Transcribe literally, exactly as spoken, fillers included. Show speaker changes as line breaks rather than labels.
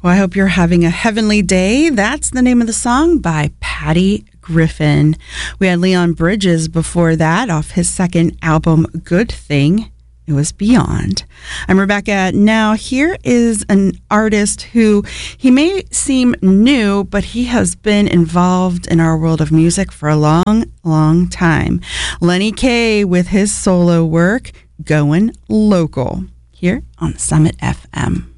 Well, I hope you're having a heavenly day. That's the name of the song by Patty Griffin. We had Leon Bridges before that off his second album, Good Thing. It was Beyond. I'm Rebecca. Now, here is an artist who he may seem new, but he has been involved in our world of music for a long, long time. Lenny Kaye with his solo work, Going Local, here on Summit F M.